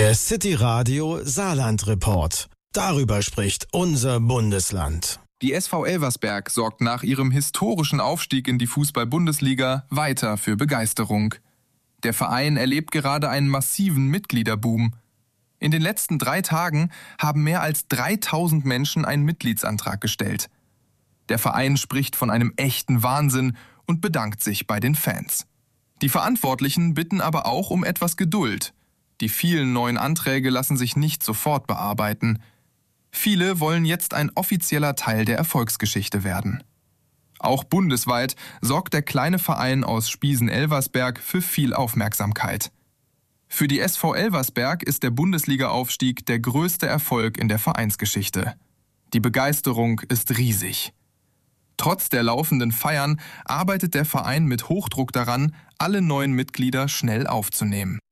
Der City Radio Saarland Report. Darüber spricht unser Bundesland. Die SV Elversberg sorgt nach ihrem historischen Aufstieg in die Fußball-Bundesliga weiter für Begeisterung. Der Verein erlebt gerade einen massiven Mitgliederboom. In den letzten 3 Tagen haben mehr als 3000 Menschen einen Mitgliedsantrag gestellt. Der Verein spricht von einem echten Wahnsinn und bedankt sich bei den Fans. Die Verantwortlichen bitten aber auch um etwas Geduld. Die vielen neuen Anträge lassen sich nicht sofort bearbeiten. Viele wollen jetzt ein offizieller Teil der Erfolgsgeschichte werden. Auch bundesweit sorgt der kleine Verein aus Spiesen-Elversberg für viel Aufmerksamkeit. Für die SV Elversberg ist der Bundesliga-Aufstieg der größte Erfolg in der Vereinsgeschichte. Die Begeisterung ist riesig. Trotz der laufenden Feiern arbeitet der Verein mit Hochdruck daran, alle neuen Mitglieder schnell aufzunehmen.